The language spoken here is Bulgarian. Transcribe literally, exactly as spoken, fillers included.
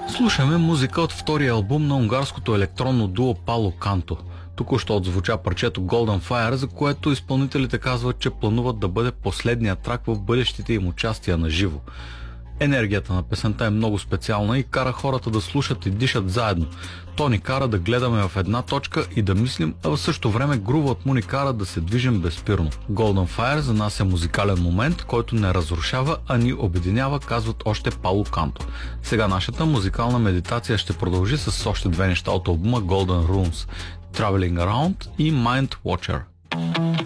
Слушаме музика от втория албум на унгарското електронно дуо Пало Канто. Току-що отзвуча парчето Golden Fire, за което изпълнителите казват, че плануват да бъде последният трак в бъдещите им участия на живо. Енергията на песента е много специална и кара хората да слушат и дишат заедно. То ни кара да гледаме в една точка и да мислим, а в същото време грувът му ни кара да се движим безспирно. Golden Fire за нас е музикален момент, който не разрушава, а ни обединява, казват още Пало Канто. Сега нашата музикална медитация ще продължи с още две неща от албума Golden Runes – Traveling Around и Mind Watcher.